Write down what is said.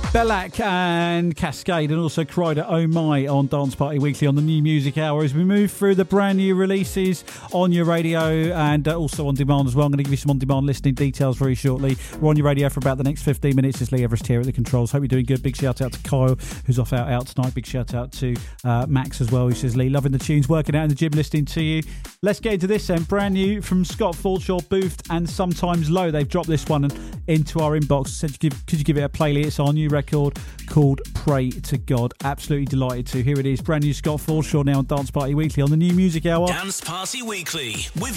Belak and Cascade, and also Cried at Oh My on Dance Party Weekly on the New Music Hour as we move through the brand new releases on your radio and also on demand as well. I'm going to give you some on demand listening details very shortly. We're on your radio for about the next 15 minutes. It's Lee Everest here at the controls. Hope you're doing good. Big shout out to Kyle, who's off out tonight. Big shout out to Max as well, who says, Lee, loving the tunes, working out in the gym, listening to you. Let's get into this then. Brand new from Scott Forshaw, Boothed and Sometimes Low. They've dropped this one into our inbox. Said, could you give it a play? It's our new record called Pray to God. Absolutely delighted to. Here it is, brand new Scott Forshaw now on Dance Party Weekly on the New Music Hour. Dance Party Weekly with